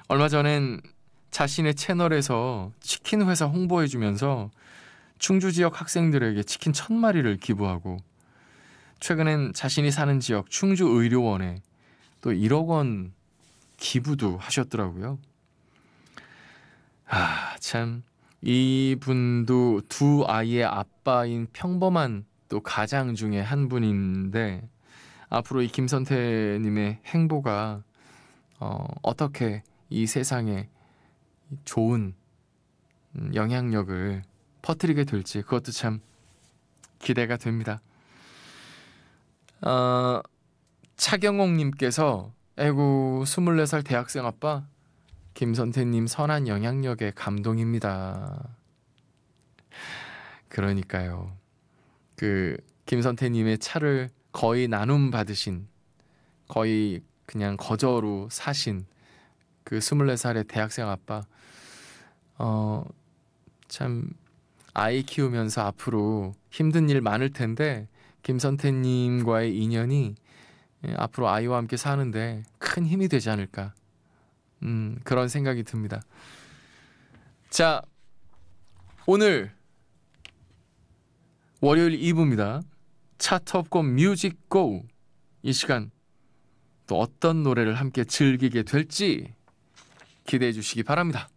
얼마 전엔 자신의 채널에서 치킨 회사 홍보해주면서 충주 지역 학생들에게 치킨 1,000마리를 기부하고, 최근엔 자신이 사는 지역 충주의료원에 또 1억 원 기부도 하셨더라고요. 참 이분도 두 아이의 아빠인 평범한 또 가장 중에 한 분인데, 앞으로 이 김선태님의 행보가 어떻게 이 세상에 좋은 영향력을 퍼뜨리게 될지, 그것도 참 기대가 됩니다. 차경옥님께서 아이고 24살 대학생 아빠, 김선태님 선한 영향력에 감동입니다. 그러니까요. 그 김선태님의 차를 거의 나눔 받으신, 거의 그냥 거저로 사신 그 24살의 대학생 아빠, 참 아이 키우면서 앞으로 힘든 일 많을 텐데 김선태님과의 인연이 앞으로 아이와 함께 사는데 큰 힘이 되지 않을까, 그런 생각이 듭니다. 자, 오늘 월요일 2부입니다. 차트업고 뮤직 고. 이 시간 또 어떤 노래를 함께 즐기게 될지 기대해 주시기 바랍니다.